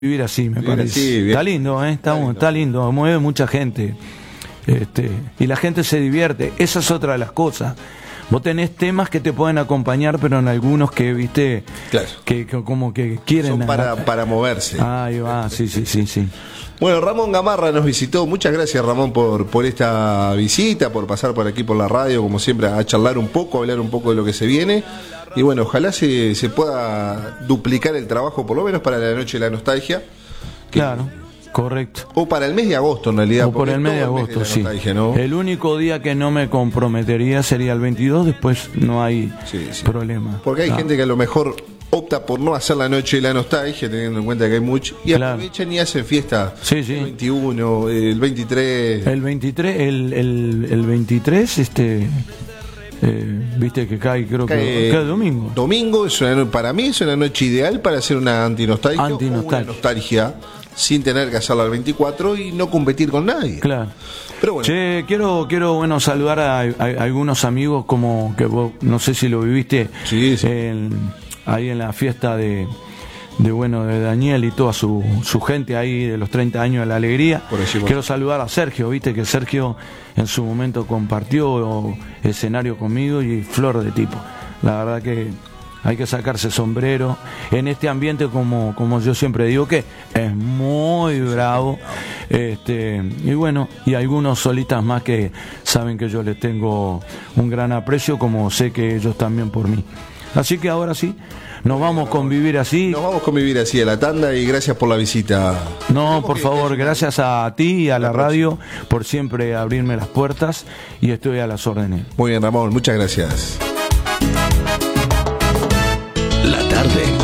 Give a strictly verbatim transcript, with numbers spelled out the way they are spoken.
vivir así, me Vivir parece. así, bien. Está lindo, ¿eh? Está, Está lindo. está lindo, mueve mucha gente. Este, y la gente se divierte. Esa es otra de las cosas. Vos tenés temas que te pueden acompañar, pero en algunos que, viste, Claro. que, que como que quieren... Son para, para moverse. Ahí va, sí, sí, sí, sí. Bueno, Ramón Gamarra nos visitó. Muchas gracias, Ramón, por, por esta visita, por pasar por aquí por la radio, como siempre, a charlar un poco, a hablar un poco de lo que se viene. Y bueno, ojalá se, se pueda duplicar el trabajo, por lo menos para la Noche de la Nostalgia. Que, Claro, correcto. O para el mes de agosto, en realidad. O por porque el mes de todo agosto, la sí. nostalgia, ¿no? El único día que no me comprometería sería el veintidós, después no hay Sí, sí. problema. Porque hay Ah, gente que a lo mejor opta por no hacer la Noche de la Nostalgia, teniendo en cuenta que hay mucho, y Claro. aprovechan y hacen fiesta. Sí, sí. El veintiuno, el veintitrés. El veintitrés, el, el, el veintitrés, este, eh, viste que cae, creo que Cae- cae domingo. Domingo es una, no- para mí es una noche ideal para hacer una antinostalgia, Antinostalgia. o una nostalgia sin tener que hacerla al veinticuatro y no competir con nadie. Claro. Pero bueno, Che, quiero, quiero bueno, saludar a, a- a algunos amigos como que vos, no sé si lo viviste Sí, sí. en- ahí en la fiesta de, de bueno de Daniel y toda su, su gente ahí de los treinta años de la alegría. Por allí, por- Quiero saludar a Sergio, viste que Sergio en su momento compartió escenario conmigo y flor de tipo. La verdad que hay que sacarse sombrero en este ambiente, como, como yo siempre digo, que es muy bravo. Este, y bueno, y algunos solitas más que saben que yo les tengo un gran aprecio, como sé que ellos también por mí. Así que ahora sí, nos vamos con Vivir Así. nos vamos a convivir así a la tanda y gracias por la visita. No, por favor, gracias a ti y a la radio por siempre abrirme las puertas, y estoy a las órdenes. Muy bien, Ramón, muchas gracias. La tarde